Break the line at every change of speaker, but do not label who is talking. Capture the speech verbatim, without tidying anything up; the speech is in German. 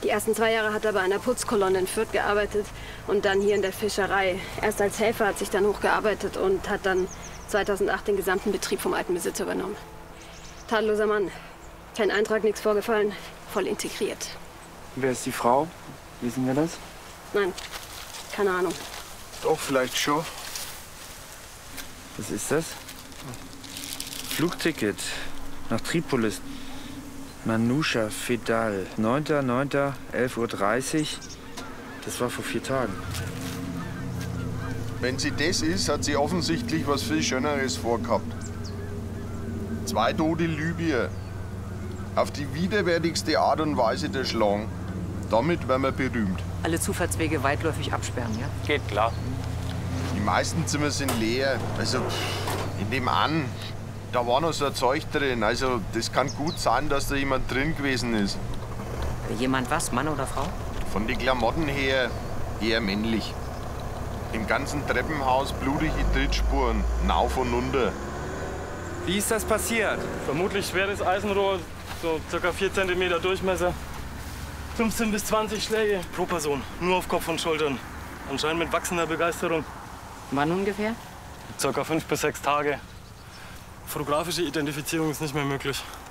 Die ersten zwei Jahre hat er bei einer Putzkolonne in Fürth gearbeitet und dann hier in der Fischerei. Erst als Helfer, hat sich dann hochgearbeitet und hat dann zweitausendacht den gesamten Betrieb vom alten Besitzer übernommen. Tadelloser Mann. Kein Eintrag, nichts vorgefallen, voll integriert.
Wer ist die Frau? Wissen wir das?
Nein, keine Ahnung.
Doch, vielleicht schon.
Was ist das? Flugticket nach Tripolis. Manusha Fedal. neunter neunter elf Uhr dreißig. Das war vor vier Tagen.
Wenn sie das ist, hat sie offensichtlich was viel Schöneres vorgehabt. Zwei Tote Libyer. Auf die widerwärtigste Art und Weise erschlagen. Damit werden wir berühmt.
Alle Zufahrtswege weitläufig absperren, ja?
Geht klar.
Die meisten Zimmer sind leer. Also, ich nehme an, da war noch so ein Zeug drin. Also, das kann gut sein, dass da jemand drin gewesen ist.
Jemand was? Mann oder Frau?
Von den Klamotten her eher männlich. Im ganzen Treppenhaus blutige Trittspuren, rauf und runter.
Wie ist das passiert?
Vermutlich schweres Eisenrohr, so circa vier Zentimeter Durchmesser. fünfzehn bis zwanzig Schläge pro Person, nur auf Kopf und Schultern. Anscheinend mit wachsender Begeisterung.
Wann ungefähr?
Circa fünf bis sechs Tage. Fotografische Identifizierung ist nicht mehr möglich.